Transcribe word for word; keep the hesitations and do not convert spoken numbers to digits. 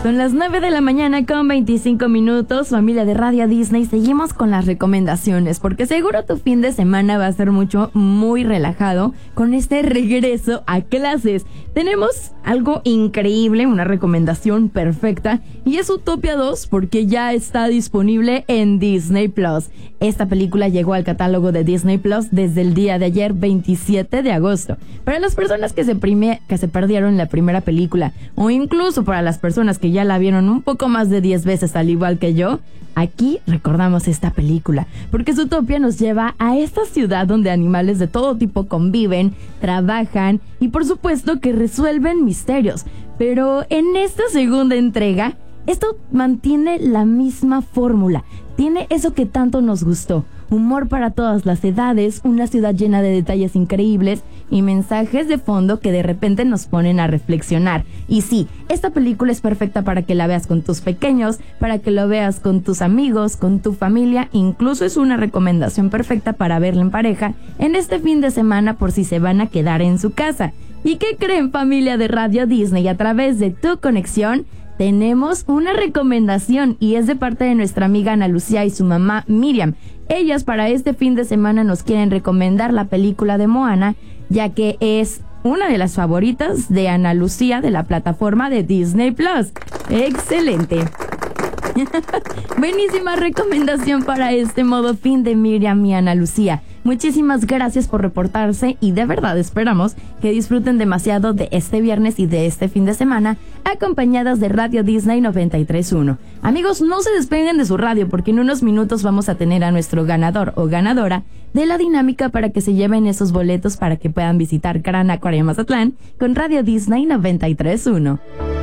Son las nueve de la mañana con veinticinco minutos, familia de Radio Disney. Seguimos con las recomendaciones, porque seguro tu fin de semana va a ser mucho, muy relajado con este regreso a clases. Tenemos algo increíble, una recomendación perfecta, y es Zootopia dos, porque ya está disponible en Disney Plus. Esta película llegó al catálogo de Disney Plus desde el día de ayer, veintisiete de agosto. Para las personas que se, prime, que se perdieron la primera película, o incluso para las personas que ya la vieron un poco más de diez veces al igual que yo, aquí recordamos esta película, porque Zootopia nos lleva a esta ciudad donde animales de todo tipo conviven, trabajan y por supuesto que resuelven misterios. Pero en esta segunda entrega, esto mantiene la misma fórmula, tiene eso que tanto nos gustó. Humor para todas las edades, una ciudad llena de detalles increíbles y mensajes de fondo que de repente nos ponen a reflexionar. Y sí, esta película es perfecta para que la veas con tus pequeños, para que lo veas con tus amigos, con tu familia. Incluso es una recomendación perfecta para verla en pareja en este fin de semana por si se van a quedar en su casa. ¿Y qué creen, familia de Radio Disney? A través de tu conexión tenemos una recomendación y es de parte de nuestra amiga Ana Lucía y su mamá Miriam. Ellas para este fin de semana nos quieren recomendar la película de Moana, ya que es una de las favoritas de Ana Lucía de la plataforma de Disney Plus. ¡Excelente! Buenísima recomendación para este modo fin de Miriam y Ana Lucía. Muchísimas gracias por reportarse y de verdad esperamos que disfruten demasiado de este viernes y de este fin de semana acompañadas de Radio Disney noventa y tres punto uno. Amigos, no se despeguen de su radio porque en unos minutos vamos a tener a nuestro ganador o ganadora de la dinámica para que se lleven esos boletos para que puedan visitar Gran Acuario Mazatlán con Radio Disney noventa y tres punto uno.